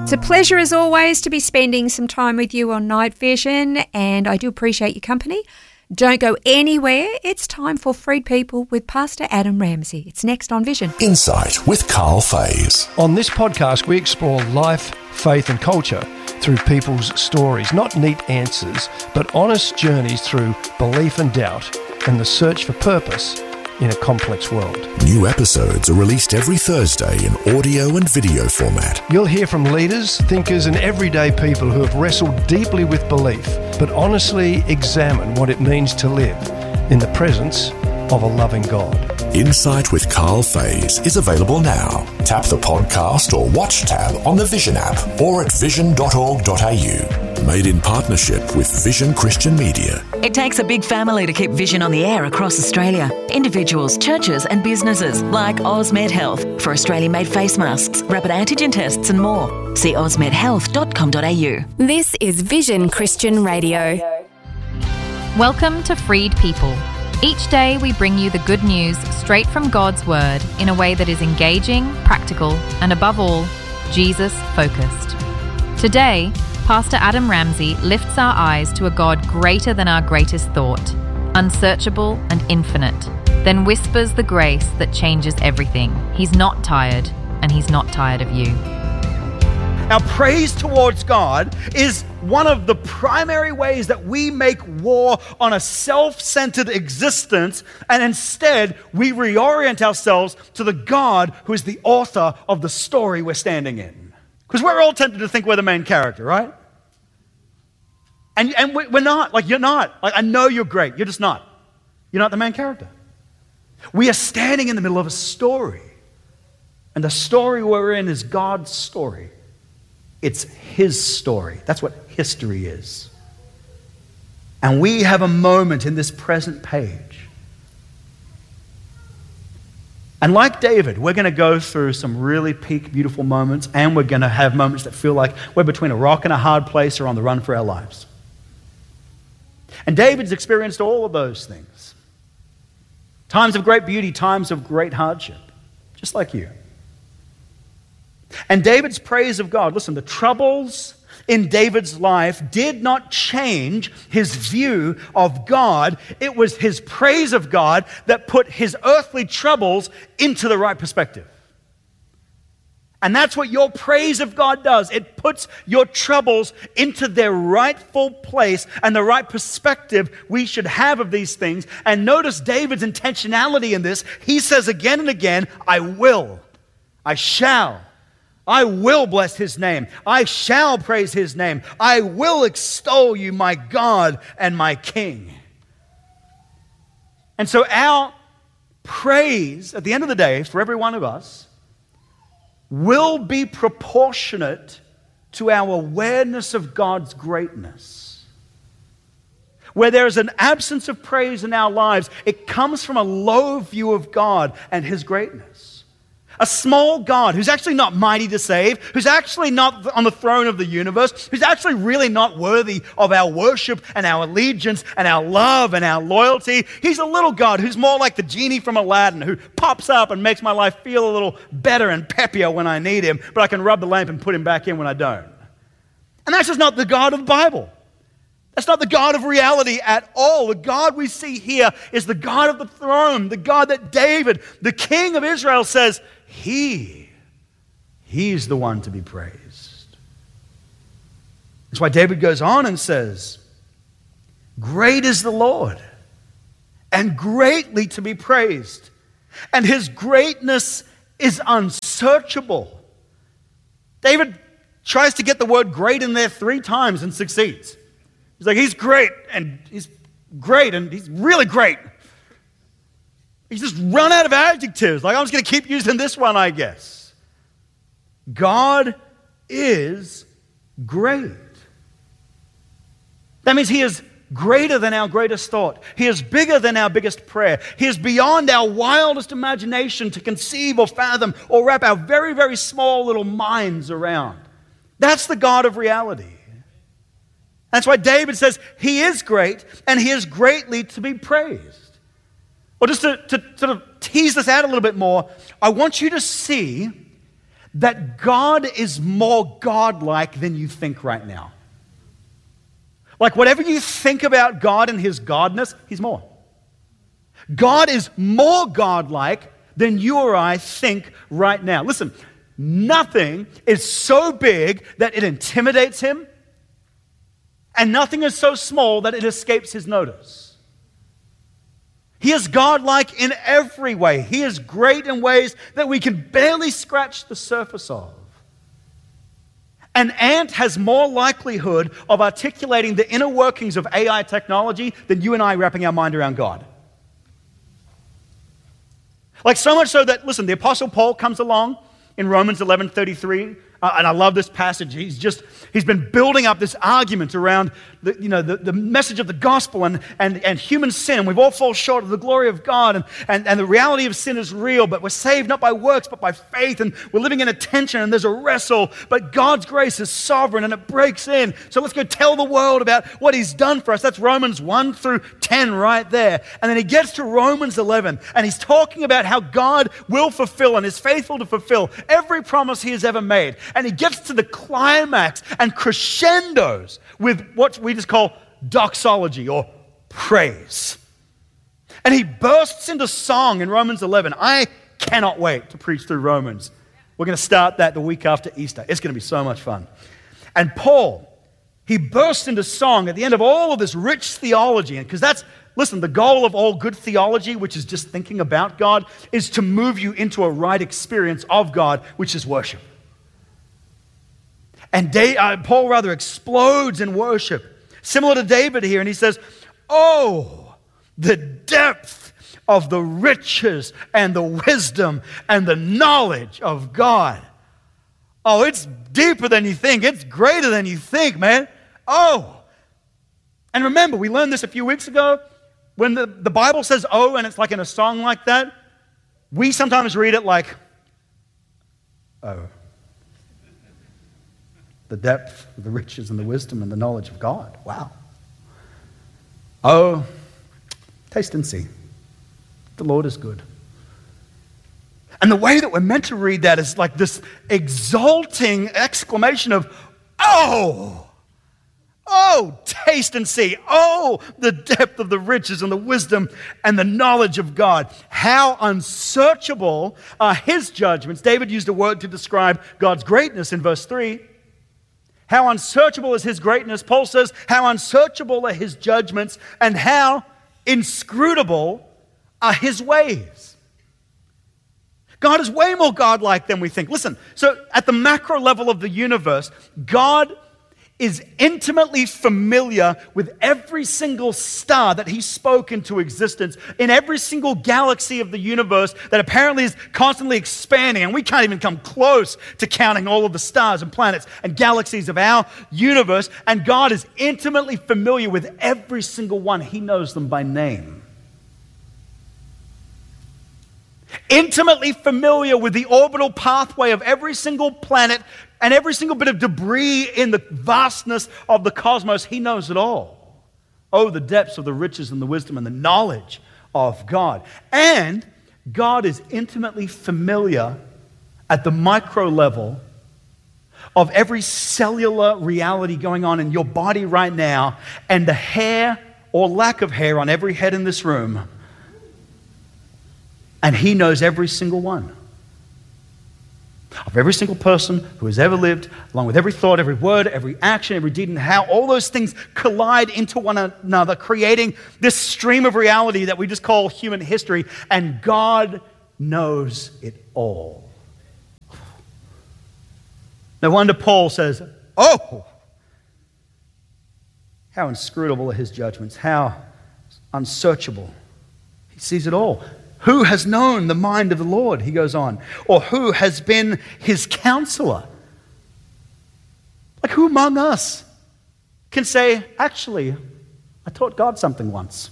It's a pleasure as always to be spending some time with you on Night Vision, and I do appreciate your company. Don't go anywhere. It's time for Freed People with Pastor Adam Ramsey. It's next on Vision. Insight with Carl Fays. On this podcast, we explore life, faith and culture through people's stories. Not neat answers, but honest journeys through belief and doubt and the search for purpose in a complex world. New episodes are released every Thursday in audio and video format. You'll hear from leaders, thinkers and everyday people who have wrestled deeply with belief, but honestly examine what it means to live in the presence of a loving God. Insight with Carl Fays is available now. Tap the podcast or watch tab on the Vision app or at vision.org.au. Made in partnership with Vision Christian Media. It takes a big family to keep Vision on the air across Australia. Individuals, churches and businesses like Osmed Health for Australian-made face masks, rapid antigen tests and more. See osmedhealth.com.au. This is Vision Christian Radio. Welcome to Freed People. Each day we bring you the good news straight from God's Word in a way that is engaging, practical, and above all, Jesus-focused. Today, Pastor Adam Ramsey lifts our eyes to a God greater than our greatest thought, unsearchable and infinite, then whispers the grace that changes everything. He's not tired, and He's not tired of you. Our praise towards God is one of the primary ways that we make war on a self-centered existence, and instead we reorient ourselves to the God who is the author of the story we're standing in. Because we're all tempted to think we're the main character, right? And we're not. Like, you're not. Like, I know you're great. You're just not. You're not the main character. We are standing in the middle of a story. And the story we're in is God's story. It's His story. That's what history is. And we have a moment in this present page. And like David, we're going to go through some really peak, beautiful moments, and we're going to have moments that feel like we're between a rock and a hard place or on the run for our lives. And David's experienced all of those things. Times of great beauty, times of great hardship, just like you. And David's praise of God, listen, the troubles in David's life did not change his view of God. It was his praise of God that put his earthly troubles into the right perspective. And that's what your praise of God does. It puts your troubles into their rightful place and the right perspective we should have of these things. And notice David's intentionality in this. He says again and again, I will, I shall. I will bless His name. I shall praise His name. I will extol you, my God and my King. And so our praise, at the end of the day, for every one of us, will be proportionate to our awareness of God's greatness. Where there is an absence of praise in our lives, it comes from a low view of God and His greatness. A small God who's actually not mighty to save, who's actually not on the throne of the universe, who's actually really not worthy of our worship and our allegiance and our love and our loyalty. He's a little God who's more like the genie from Aladdin who pops up and makes my life feel a little better and peppier when I need Him, but I can rub the lamp and put Him back in when I don't. And that's just not the God of the Bible. That's not the God of reality at all. The God we see here is the God of the throne, the God that David, the King of Israel, says, He's the one to be praised. That's why David goes on and says, great is the Lord, and greatly to be praised, and His greatness is unsearchable. David tries to get the word great in there 3 times and succeeds. He's like, He's great, and He's really great. He's just run out of adjectives. Like, I'm just going to keep using this one, I guess. God is great. That means He is greater than our greatest thought. He is bigger than our biggest prayer. He is beyond our wildest imagination to conceive or fathom or wrap our very, very small little minds around. That's the God of reality. That's why David says He is great and He is greatly to be praised. Or just to sort of tease this out a little bit more, I want you to see that God is more godlike than you think right now. Like whatever you think about God and his godness, he's more. God is more godlike than you or I think right now. Listen, nothing is so big that it intimidates him, and nothing is so small that it escapes his notice. He is godlike in every way. He is great in ways that we can barely scratch the surface of. An ant has more likelihood of articulating the inner workings of AI technology than you and I wrapping our mind around God. Like so much so that, listen, the Apostle Paul comes along in Romans 11:33, and I love this passage. He's been building up this argument around the message of the gospel and human sin. We've all fallen short of the glory of God, and the reality of sin is real, but we're saved not by works, but by faith, and we're living in a tension, and there's a wrestle, but God's grace is sovereign, and it breaks in. So let's go tell the world about what he's done for us. That's Romans 1 through 10 right there. And then he gets to Romans 11, and he's talking about how God will fulfill and is faithful to fulfill every promise he has ever made. And he gets to the climax and crescendos with what we just call doxology or praise. And he bursts into song in Romans 11. I cannot wait to preach through Romans. We're going to start that the week after Easter. It's going to be so much fun. And Paul, he bursts into song at the end of all of this rich theology, because that's, listen, the goal of all good theology, which is just thinking about God, is to move you into a right experience of God, which is worship. And Paul rather explodes in worship, similar to David here, and he says, "Oh, the depth of the riches and the wisdom and the knowledge of God. Oh, it's deeper than you think. It's greater than you think, man. Oh." And remember, we learned this a few weeks ago. When the Bible says "oh" and it's like in a song like that, we sometimes read it like, "Oh, the depth of the riches and the wisdom and the knowledge of God. Wow. Oh, taste and see. The Lord is good." And the way that we're meant to read that is like this exulting exclamation of, "Oh! Oh, taste and see. Oh, the depth of the riches and the wisdom and the knowledge of God. How unsearchable are his judgments." David used a word to describe God's greatness in verse 3. How unsearchable is his greatness. Paul says, how unsearchable are his judgments and how inscrutable are his ways. God is way more godlike than we think. Listen, so at the macro level of the universe, God is intimately familiar with every single star that he spoke into existence in every single galaxy of the universe that apparently is constantly expanding, and we can't even come close to counting all of the stars and planets and galaxies of our universe, and God is intimately familiar with every single one. He knows them by name. Intimately familiar with the orbital pathway of every single planet and every single bit of debris in the vastness of the cosmos. He knows it all. Oh, the depths of the riches and the wisdom and the knowledge of God. And God is intimately familiar at the micro level of every cellular reality going on in your body right now, and the hair or lack of hair on every head in this room. And he knows every single one of every single person who has ever lived, along with every thought, every word, every action, every deed, and how all those things collide into one another, creating this stream of reality that we just call human history. And God knows it all. No wonder Paul says, "Oh, how inscrutable are his judgments, how unsearchable." He sees it all. "Who has known the mind of the Lord?" he goes on. "Or who has been his counselor?" Like, who among us can say, "Actually, I taught God something once"?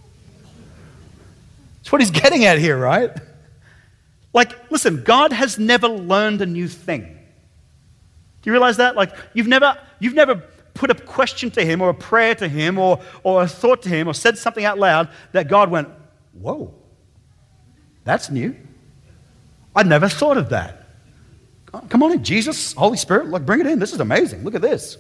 That's what he's getting at here, right? Like, listen, God has never learned a new thing. Do you realize that? Like, you've never put a question to him or a prayer to him or a thought to him or said something out loud that God went, "Whoa. That's new. I never thought of that." Come on in, Jesus, Holy Spirit, look, bring it in. This is amazing. Look at this.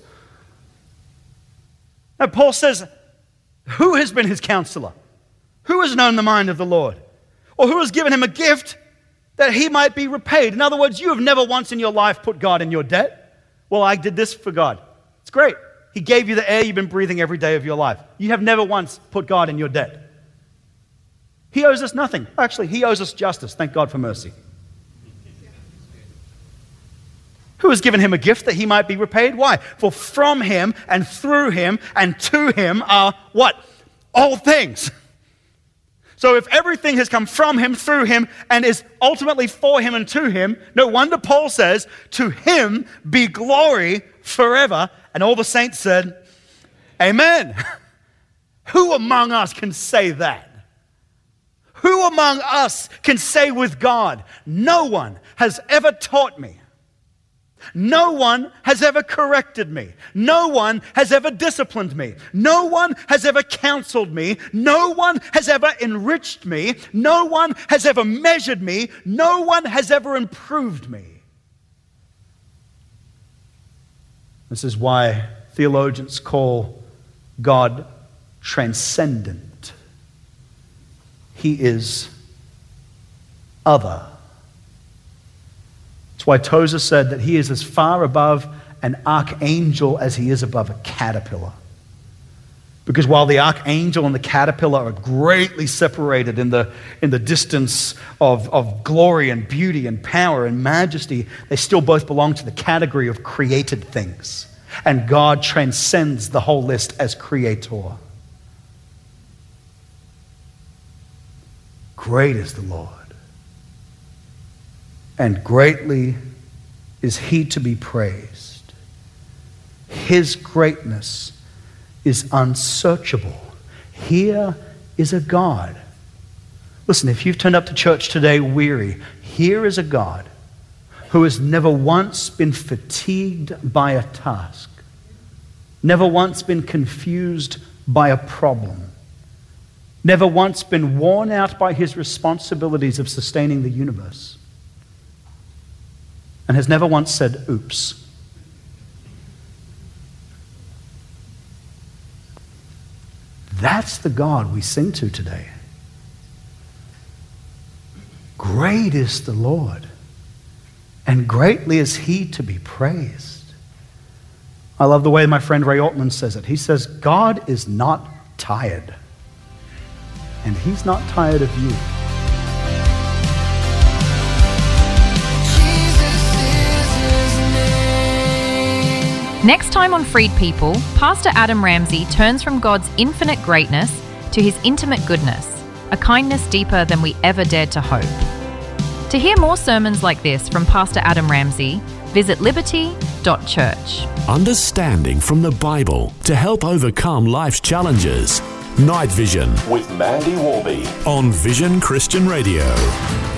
Now, Paul says, who has been his counselor? Who has known the mind of the Lord? Or who has given him a gift that he might be repaid? In other words, you have never once in your life put God in your debt. Well, I did this for God. It's great. He gave you the air you've been breathing every day of your life. You have never once put God in your debt. He owes us nothing. Actually, he owes us justice. Thank God for mercy. Who has given him a gift that he might be repaid? Why? For from him and through him and to him are what? All things. So if everything has come from him, through him, and is ultimately for him and to him, no wonder Paul says, to him be glory forever. And all the saints said, amen. Who among us can say that? Who among us can say with God, no one has ever taught me. No one has ever corrected me. No one has ever disciplined me. No one has ever counseled me. No one has ever enriched me. No one has ever measured me. No one has ever improved me. This is why theologians call God transcendent. He is other. That's why Tozer said that he is as far above an archangel as he is above a caterpillar. Because while the archangel and the caterpillar are greatly separated in the distance of glory and beauty and power and majesty, they still both belong to the category of created things. And God transcends the whole list as creator. Great is the Lord, and greatly is he to be praised. His greatness is unsearchable. Here is a God. Listen, if you've turned up to church today weary, here is a God who has never once been fatigued by a task, never once been confused by a problem, never once been worn out by his responsibilities of sustaining the universe, and has never once said, oops. That's the God we sing to today. Great is the Lord, and greatly is he to be praised. I love the way my friend Ray Altman says it. He says, God is not tired, and he's not tired of you. Next time on Freed People, Pastor Adam Ramsey turns from God's infinite greatness to his intimate goodness, a kindness deeper than we ever dared to hope. To hear more sermons like this from Pastor Adam Ramsey, visit liberty.church. Understanding from the Bible to help overcome life's challenges. Night Vision with Mandy Warby on Vision Christian Radio.